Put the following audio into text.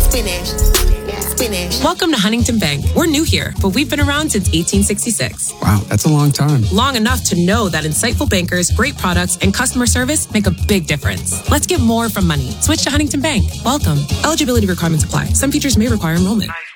Spinach. Spinach. Welcome to Huntington Bank. We're new here, but we've been around since 1866. Wow, that's a long time. Long enough to know that insightful bankers, great products, and customer service make a big difference. Let's get more from money. Switch to Huntington Bank. Welcome. Eligibility requirements apply. Some features may require enrollment.